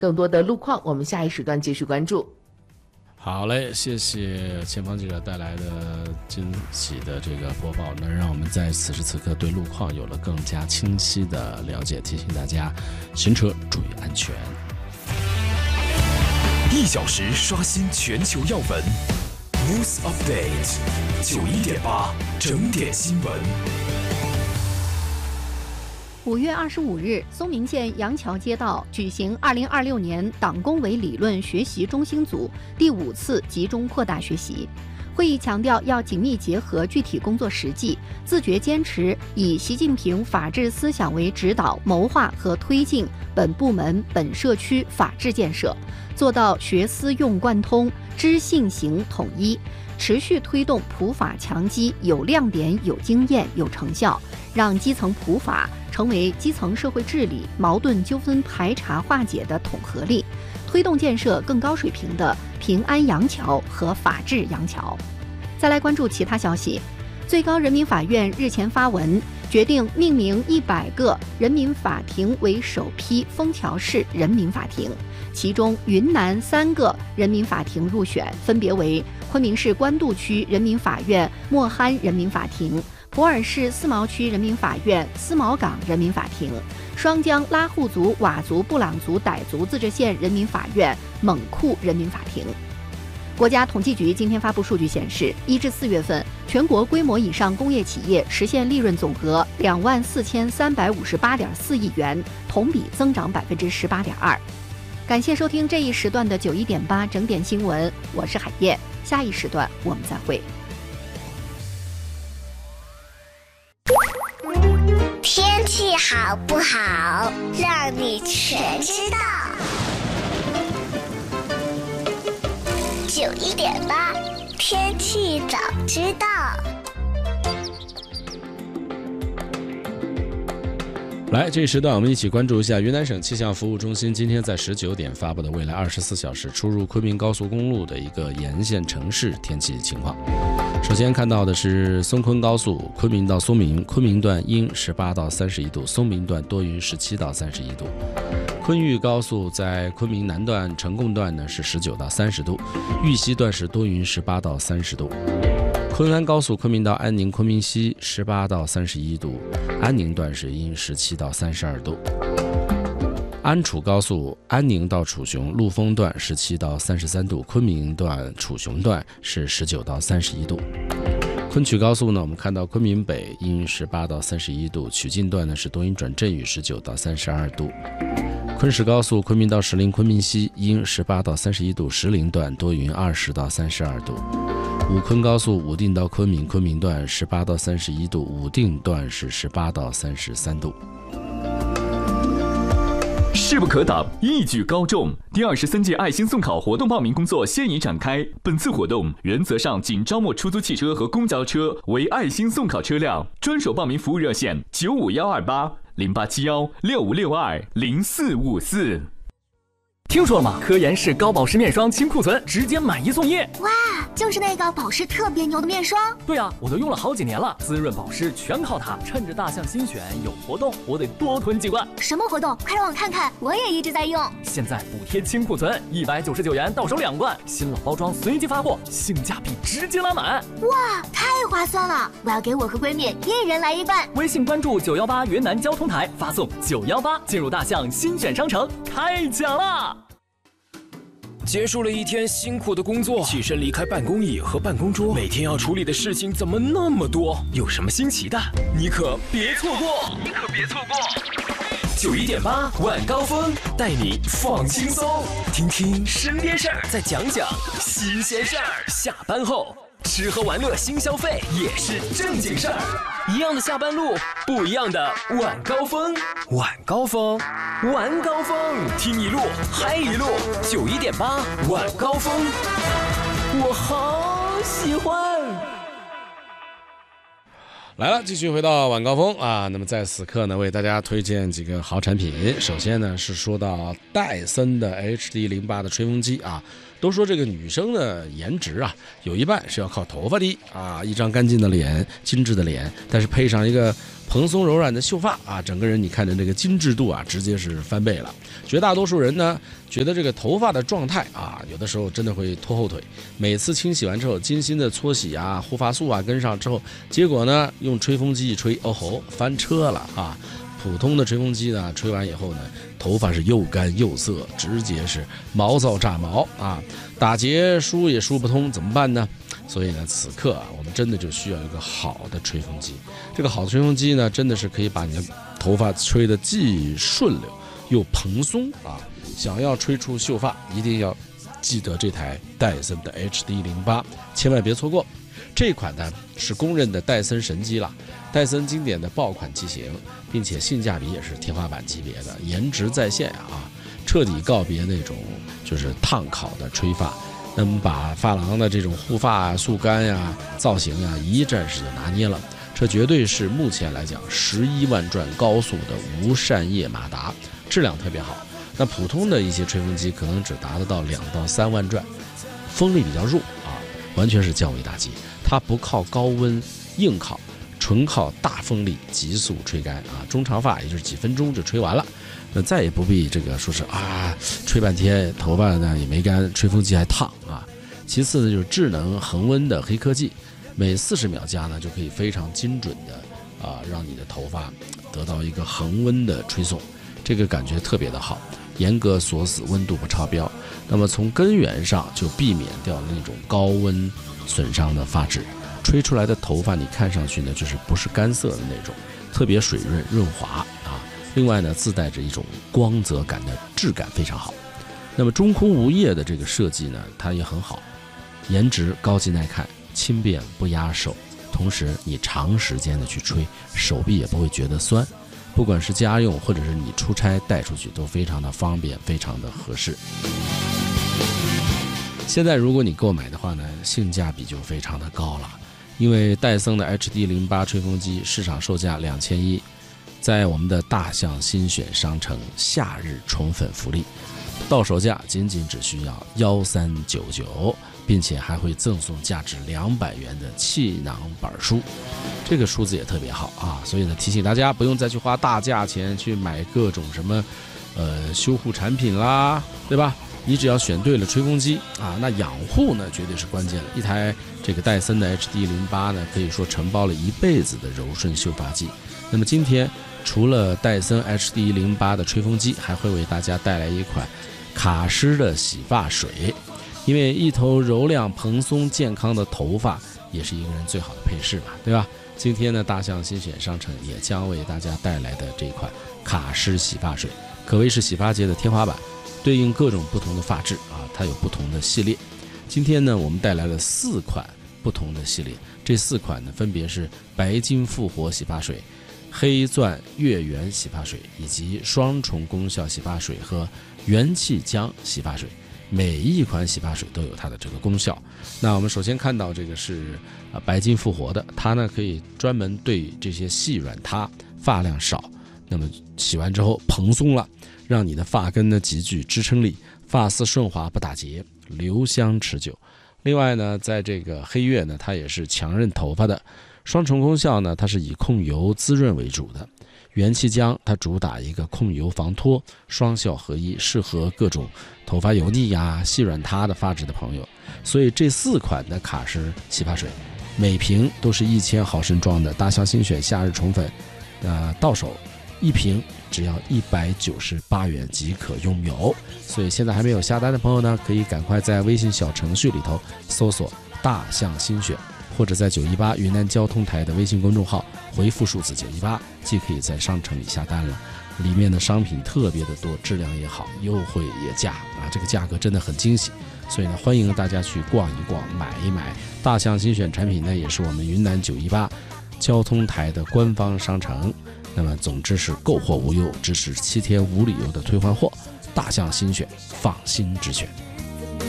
更多的路况，我们下一时段继续关注。 好嘞，谢谢前方记者带来的惊喜的这个播报，能让我们在此时此刻对路况有了更加清晰的了解，提醒大家行车注意安全。 1小时刷新全球要闻 News Update 91.8整点新闻。 5月25日，松明县杨桥街道举行2026年党工委理论学习中心组第5次集中扩大学习。会议强调，要紧密结合具体工作实际，自觉坚持以习近平法治思想为指导，谋划和推进本部门、本社区法治建设，做到学思用贯通、知信行统一，持续推动普法强基有亮点、有经验、有成效，让基层普法成为基层社会治理、矛盾纠纷排查化解的统合力，推动建设更高水平的平安杨桥和法治杨桥。再来关注其他消息，最高人民法院日前发文，决定命名100个人民法庭为首批枫桥市人民法庭，其中云南3个人民法庭入选，分别为昆明市官渡区人民法院莫罕人民法庭、普洱市思茅区人民法院思茅岗人民法庭、双江拉祜族、佤族、布朗族、傣族自治县人民法院勐库人民法庭。国家统计局今天发布数据显示，1至4月份，全国规模以上工业企业实现利润总额24358.4亿元，同比增长18.2%。感谢收听这一时段的91.8整点新闻，我是海燕，下一时段我们再会。 天气好不好，让你全知道。91.8天气早知道。 来，这一时段我们一起关注一下云南省气象服务中心今天在19点发布的未来24小时出入昆明高速公路的一个沿线城市天气情况。首先看到的是松昆高速昆明到松明，昆明段阴18到31度，松明段多云17到31度。昆玉高速在昆明南段成贡段呢是19到30度，玉溪段是多云18到30度。昆安高速昆明到安宁昆明西18到31度，安宁段是阴17到32度。安楚高速安宁到楚雄陆丰段17到33度，昆明段楚雄段是19到31度。昆曲高速呢，我们看到昆明北阴18到31度，曲靖段呢是多云转阵雨19到32度。昆石高速昆明到石林昆明西阴18到31度，石林段多云20到32度。武昆高速武定到昆明，昆明段18到31度，武定段是18到33度。 势不可挡，一举高中。第23届爱心送考活动报名工作现已展开。本次活动原则上仅招募出租汽车和公交车为爱心送考车辆，专属报名服务热线95128-0871-6562-0454。 听说了吗？科颜氏高保湿面霜清库存，直接买1送1。 哇，就是那个保湿特别牛的面霜。 对啊，我都用了好几年了，滋润保湿全靠它。趁着大象新选有活动，我得多囤几罐。 什么活动？快让我看看，我也一直在用。 现在补贴清库存，199元到手2罐，新老包装随机发货，性价比直接拉满。 哇，太划算了！我要给我和闺蜜1人来1罐。 微信关注918云南交通台，发送918进入大象新选商城，开奖啦！ 结束了一天辛苦的工作，起身离开办公椅和办公桌，每天要处理的事情怎么那么多？有什么新奇的？你可别错过！91.8晚高峰带你放轻松，听听身边事儿，再讲讲新鲜事儿。下班后吃喝玩乐新消费也是正经事儿，一样的下班路，不一样的晚高峰。晚高峰，晚高峰，听一路嗨一路。91.8晚高峰，我好喜欢。 来了，继续回到晚高峰啊。那么在此刻呢，为大家推荐几个好产品。首先呢是说到戴森的 HD08的吹风机啊。 都说这个女生的颜值啊，有一半是要靠头发的啊，一张干净的脸，精致的脸，但是配上一个蓬松柔软的秀发啊，整个人你看着这个精致度啊，直接是翻倍了。绝大多数人呢，觉得这个头发的状态啊，有的时候真的会拖后腿。每次清洗完之后，精心的搓洗啊，护发素啊跟上之后，结果呢，用吹风机一吹，哦吼，翻车了啊！普通的吹风机呢，吹完以后呢，头发是又干又涩，直接是毛躁炸毛啊！打结梳也梳不通，怎么办呢？所以呢，此刻啊，我们真的就需要一个好的吹风机。这个好的吹风机呢，真的是可以把你的头发吹得既顺溜又蓬松啊！想要吹出秀发，一定要记得这台戴森的 HD08， 千万别错过。这款呢是公认的戴森神机了，戴森经典的爆款机型，并且性价比也是天花板级别的，颜值在线啊！彻底告别那种就是烫烤的吹发，那么把发廊的这种护发啊、速干呀、造型啊一站式就拿捏了。这绝对是目前来讲11万转高速的无扇叶马达，质量特别好。那普通的一些吹风机可能只达得到2到3万转，风力比较弱啊，完全是降维打击。它不靠高温硬烤，纯靠大风力急速吹干啊，中长发也就是几分钟就吹完了。那再也不必这个说是啊，吹半天头发呢也没干，吹风机还烫啊。其次呢，就是智能恒温的黑科技，每40秒加呢就可以非常精准的让你的头发得到一个恒温的吹送，这个感觉特别的好，严格锁死温度不超标。那么从根源上就避免掉了那种高温损伤的发质，吹出来的头发你看上去呢就是不是干涩的那种，特别水润润滑啊。另外呢，自带着一种光泽感的质感非常好。那么中空无叶的这个设计呢，它也很好，颜值高级耐看，轻便不压手，同时你长时间的去吹，手臂也不会觉得酸。不管是家用或者是你出差带出去都非常的方便，非常的合适。现在如果你购买的话呢，性价比就非常的高了，因为戴森的 HD08 吹风机市场售价2100，在我们的大象新选商城夏日宠粉福利，到手价仅仅只需要1399，并且还会赠送价值200元的气囊板书，这个数字也特别好啊！所以呢，提醒大家不用再去花大价钱去买各种什么修护产品啦，对吧？你只要选对了吹风机啊，那养护呢绝对是关键了。一台这个戴森的 HD08 呢，可以说承包了一辈子的柔顺秀发剂。那么今天除了戴森 HD08 的吹风机，还会为大家带来一款卡诗的洗发水，因为一头柔亮蓬松健康的头发也是一个人最好的配饰嘛，对吧？今天呢，大象新选商城也将为大家带来的这款卡诗洗发水，可谓是洗发界的天花板，对应各种不同的发质啊，它有不同的系列。今天呢，我们带来了4款不同的系列，这4款呢分别是白金复活洗发水、黑钻月圆洗发水以及双重功效洗发水和元气浆洗发水。每一款洗发水都有它的这个功效。那我们首先看到这个是白金复活的，它呢可以专门对这些细软塌、发量少，那么洗完之后蓬松了，让你的发根呢极具支撑力，发丝顺滑不打结，留香持久。另外呢，在这个黑月呢，它也是强韧头发的。双重功效呢，它是以控油滋润为主的。元气浆它主打一个控油防脱，双效合一，适合各种头发油腻呀、细软塌的发质的朋友。所以这4款的卡诗洗发水，每瓶都是1000毫升装的大象新选夏日宠粉，到手一瓶只要198元即可拥有。所以现在还没有下单的朋友呢，可以赶快在微信小程序里头搜索大象新选，或者在918云南交通台的微信公众号回复数字918，既可以在商城里下单了。里面的商品特别的多，质量也好，优惠也价啊，这个价格真的很惊喜。所以呢，欢迎大家去逛一逛，买一买。大象新选产品呢，也是我们云南918交通台的官方商城。那么总之是购货无忧，支持7天无理由的退换货。大象新选，放心之选。